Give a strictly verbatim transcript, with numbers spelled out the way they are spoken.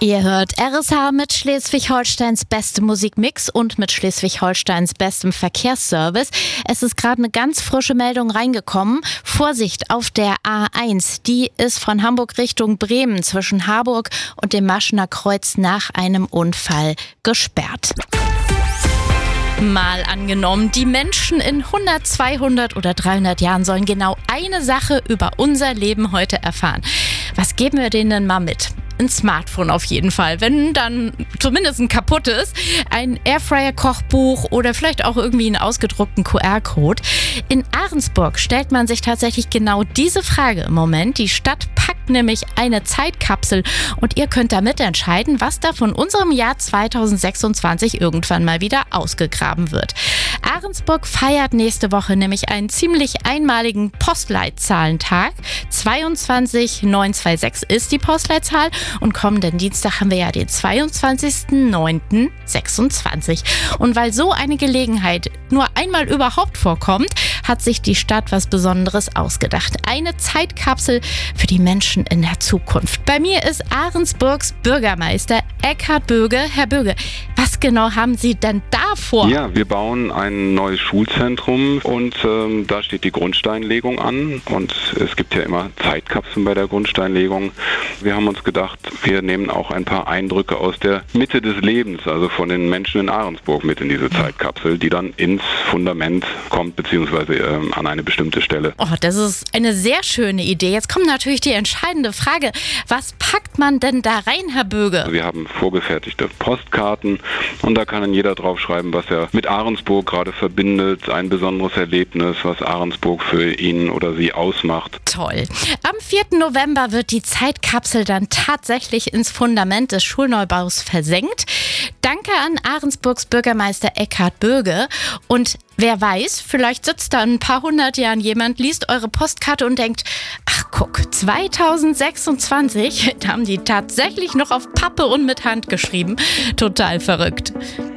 Ihr hört R S H mit Schleswig-Holsteins bestem Musikmix und mit Schleswig-Holsteins bestem Verkehrsservice. Es ist gerade eine ganz frische Meldung reingekommen. Vorsicht auf der A eins. Die ist von Hamburg Richtung Bremen zwischen Harburg und dem Maschener Kreuz nach einem Unfall gesperrt. Mal angenommen, die Menschen in hundert, zweihundert oder dreihundert Jahren sollen genau eine Sache über unser Leben heute erfahren. Was geben wir denen denn mal mit? Ein Smartphone auf jeden Fall, wenn dann zumindest ein kaputtes, ein Airfryer-Kochbuch oder vielleicht auch irgendwie einen ausgedruckten Q R-Code. In Ahrensburg stellt man sich tatsächlich genau diese Frage im Moment. Die Stadt packt nämlich eine Zeitkapsel und ihr könnt da mitentscheiden, was da von unserem Jahr zweitausendsechsundzwanzig irgendwann mal wieder ausgegraben wird. Ahrensburg feiert nächste Woche nämlich einen ziemlich einmaligen Postleitzahlentag. zweiundzwanzig neunhundertsechsundzwanzig ist die Postleitzahl. Und kommenden Dienstag haben wir ja den zweiundzwanzigsten neunten sechsundzwanzig. Und weil so eine Gelegenheit nur einmal überhaupt vorkommt, hat sich die Stadt was Besonderes ausgedacht. Eine Zeitkapsel für die Menschen in der Zukunft. Bei mir ist Ahrensburgs Bürgermeister Eckhard Böge. Herr Böge, was genau haben Sie denn da vor? Ja, wir bauen ein neues Schulzentrum und ähm, da steht die Grundsteinlegung an. Und es gibt ja immer Zeitkapseln bei der Grundsteinlegung. Wir haben uns gedacht, wir nehmen auch ein paar Eindrücke aus der Mitte des Lebens, also von den Menschen in Ahrensburg mit in diese Zeitkapsel, die dann ins Fundament kommt, beziehungsweise ähm, an eine bestimmte Stelle. Oh, das ist eine sehr schöne Idee. Jetzt kommt natürlich die entscheidende Frage. Was packt man denn da rein, Herr Böge? Wir haben vorgefertigte Postkarten und da kann dann jeder draufschreiben, was er mit Ahrensburg gerade verbindet, ein besonderes Erlebnis, was Ahrensburg für ihn oder sie ausmacht. Toll. Am vierten November wird die Zeitkapsel dann tatsächlich ins Fundament des Schulneubaus versenkt. Danke an Ahrensburgs Bürgermeister Eckhard Böge. Und wer weiß, vielleicht sitzt da in ein paar hundert Jahren jemand, liest eure Postkarte und denkt, ach guck, zweitausendsechsundzwanzig, da haben die tatsächlich noch auf Pappe und mit Hand geschrieben. Total verrückt.